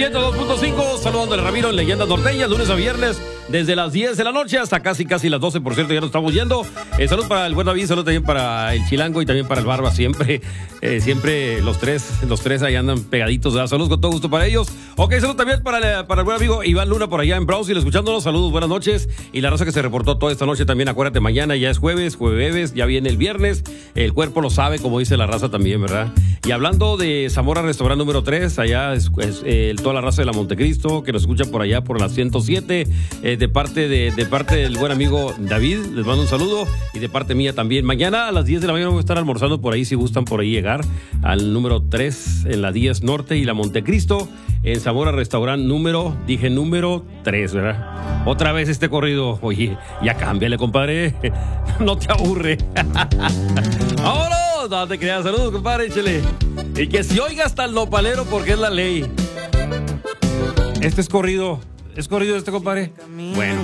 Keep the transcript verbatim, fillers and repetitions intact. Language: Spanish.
ciento dos punto cinco, saludando a Ramiro en Leyendas Norteñas, lunes a viernes, desde las diez de la noche hasta casi casi las doce, por cierto, ya nos estamos yendo. Eh, salud para el buen David, salud también para el Chilango y también para el Barba, siempre, eh, siempre los tres, los tres ahí andan pegaditos, ¿verdad? Saludos con todo gusto para ellos. Ok, salud también para el, para el buen amigo Iván Luna por allá en Brownsville, escuchándonos, saludos, buenas noches. Y la raza que se reportó toda esta noche también, acuérdate, mañana ya es jueves, jueves, ya viene el viernes, el cuerpo lo sabe, como dice la raza también, ¿verdad? Y hablando de Zamora Restaurante número tres, allá es, es eh, toda la raza de la Montecristo, que nos escucha por allá por la ciento siete, eh, de parte de, de parte del buen amigo David, les mando un saludo, y de parte mía también. Mañana a las diez de la mañana voy a estar almorzando por ahí, si gustan por ahí llegar, al número tres, en la diez Norte y la Montecristo, en Zamora Restaurante número, dije número tres, ¿verdad? Otra vez este corrido, oye, ya cámbiale, compadre, no te aburre. ¡Vámonos! No te creas, saludos, compadre, échale. Y que se oiga hasta el nopalero porque es la ley. Este es corrido, ¿es corrido este, compadre? Bueno.